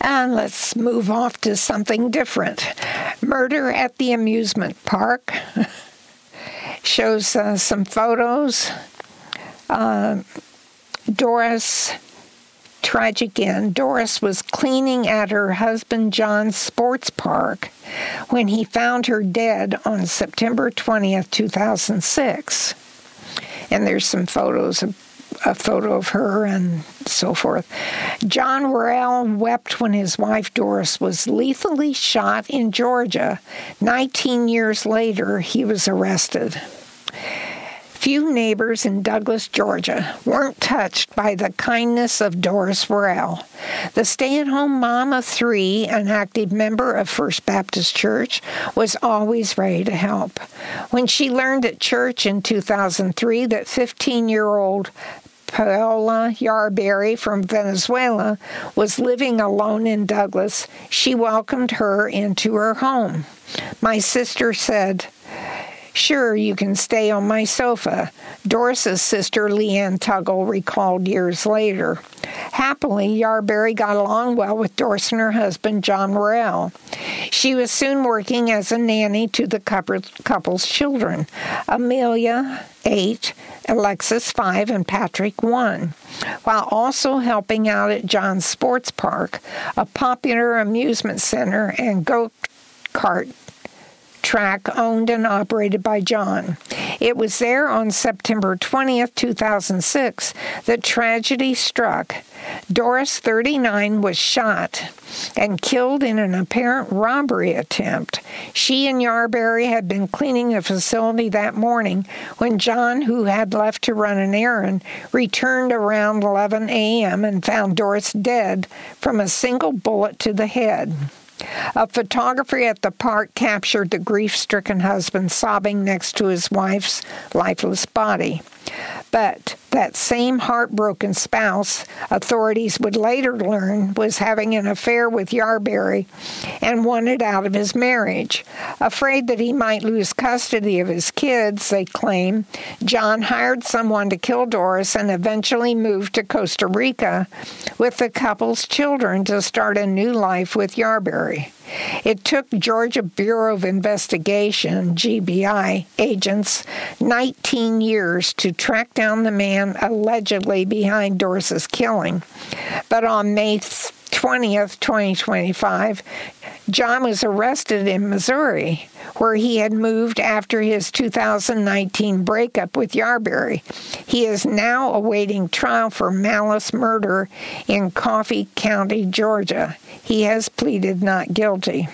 And let's move off to something different. Murder at the amusement park. Shows some photos. Doris, tragic end. Doris was cleaning at her husband John's sports park when he found her dead on September 20th, 2006. And there's some photos of a photo of her and so forth. John Worrell wept when his wife Doris was lethally shot in Georgia. 19 years later, he was arrested. Few neighbors in Douglas, Georgia, weren't touched by the kindness of Doris Worrell. The stay-at-home mom of 3, an active member of First Baptist Church, was always ready to help. When she learned at church in 2003 that 15-year-old Paola Yarberry from Venezuela was living alone in Douglas, she welcomed her into her home. My sister said, "Sure, you can stay on my sofa," Doris's sister Leanne Tuggle recalled years later. Happily, Yarberry got along well with Doris and her husband, John Worrell. She was soon working as a nanny to the couple's children, Amelia, 8, Alexis, 5, and Patrick, 1, while also helping out at John's Sports Park, a popular amusement center and go-kart track owned and operated by John. It was there on September 20th, 2006, that tragedy struck. Doris, 39, was shot and killed in an apparent robbery attempt. She and Yarberry had been cleaning the facility that morning when John, who had left to run an errand, returned around 11 a.m. and found Doris dead from a single bullet to the head. A photographer at the park captured the grief-stricken husband sobbing next to his wife's lifeless body. But that same heartbroken spouse, authorities would later learn, was having an affair with Yarberry and wanted out of his marriage. Afraid that he might lose custody of his kids, they claim, John hired someone to kill Doris and eventually moved to Costa Rica with the couple's children to start a new life with Yarberry. It took Georgia Bureau of Investigation, GBI, agents 19 years to track down the man allegedly behind Doris's killing. But on May 20th, 2025, John was arrested in Missouri, where he had moved after his 2019 breakup with Yarberry. He is now awaiting trial for malice murder in Coffee County, Georgia. He has pleaded not guilty.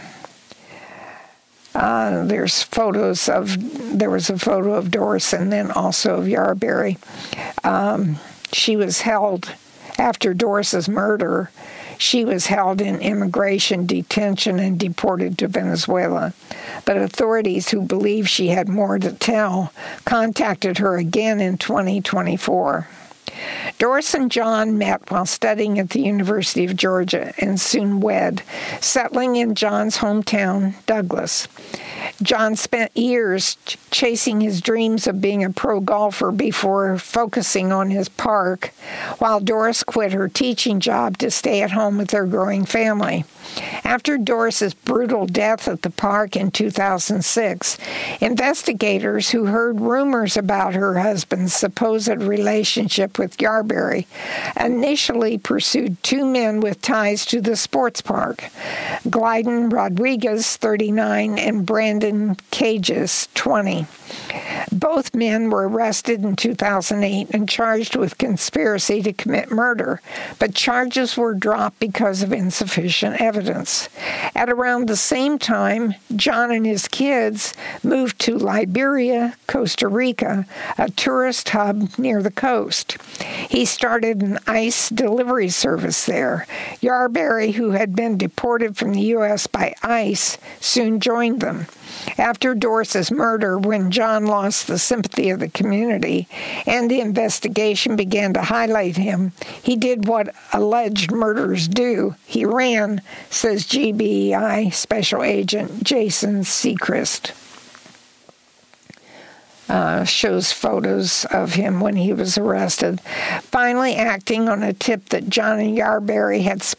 There was a photo of Doris and then also of Yarberry. She was held after Doris's murder. She was held in immigration detention and deported to Venezuela. But authorities who believe she had more to tell contacted her again in 2024. Doris and John met while studying at the University of Georgia and soon wed, settling in John's hometown, Douglas. John spent years chasing his dreams of being a pro golfer before focusing on his park, while Doris quit her teaching job to stay at home with their growing family. After Doris's brutal death at the park in 2006, investigators who heard rumors about her husband's supposed relationship with Yarberry initially pursued 2 men with ties to the sports park, Glyden Rodriguez, 39, and Brandon Cages, 20. Both men were arrested in 2008 and charged with conspiracy to commit murder, but charges were dropped because of insufficient evidence. At around the same time, John and his kids moved to Liberia, Costa Rica, a tourist hub near the coast. He started an ICE delivery service there. Yarberry, who had been deported from the U.S. by ICE, soon joined them. After Doris's murder, when John lost the sympathy of the community and the investigation began to highlight him, he did what alleged murderers do. He ran, says GBI Special Agent Jason Seacrest. Shows photos of him when he was arrested. Finally, acting on a tip that John and Yarberry had